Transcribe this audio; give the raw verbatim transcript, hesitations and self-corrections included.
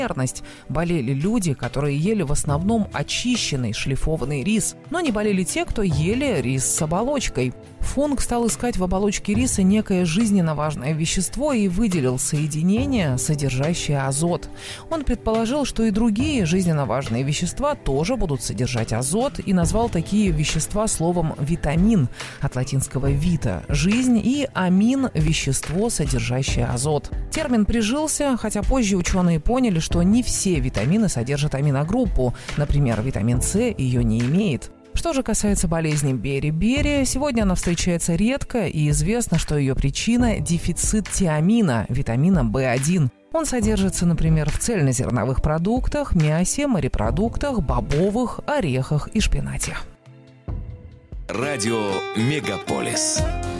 Болели люди, которые ели в основном очищенный шлифованный рис, но не болели те, кто ели рис с оболочкой. Функ стал искать в оболочке риса некое жизненно важное вещество и выделил соединение, содержащее азот. Он предположил, что и другие жизненно важные вещества тоже будут содержать азот, и назвал такие вещества словом «витамин» от латинского «vita» – «жизнь» и «амин» – «вещество, содержащее азот». Термин прижился, хотя позже ученые поняли, что не все витамины содержат аминогруппу. Например, витамин С ее не имеет. Что же касается болезни бери-бери, сегодня она встречается редко, и известно, что ее причина – дефицит тиамина, витамина бэ один. Он содержится, например, в цельнозерновых продуктах, мясе, морепродуктах, бобовых, орехах и шпинате. Радио Мегаполис.